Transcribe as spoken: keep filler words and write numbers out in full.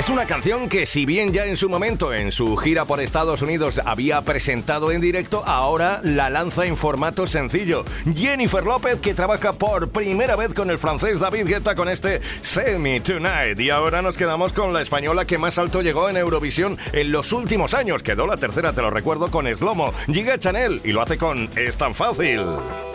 Es una canción que, si bien ya en su momento en su gira por Estados Unidos había presentado en directo, ahora la lanza en formato sencillo. Jennifer López, que trabaja por primera vez con el francés David Guetta con este Save Me Tonight. Y ahora nos quedamos con la española que más alto llegó en Eurovisión en los últimos años. Quedó la tercera, te lo recuerdo, con Slomo. Giga Chanel, y lo hace con Es Tan Fácil.